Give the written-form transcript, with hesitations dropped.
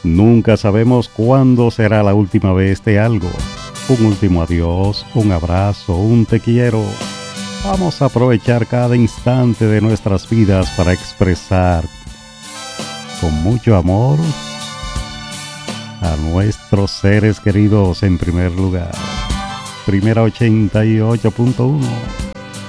Nunca sabemos cuándo será la última vez de algo. Un último adiós, un abrazo, un te quiero. Vamos a aprovechar cada instante de nuestras vidas para expresar con mucho amor a nuestros seres queridos en primer lugar. Primera 88.1.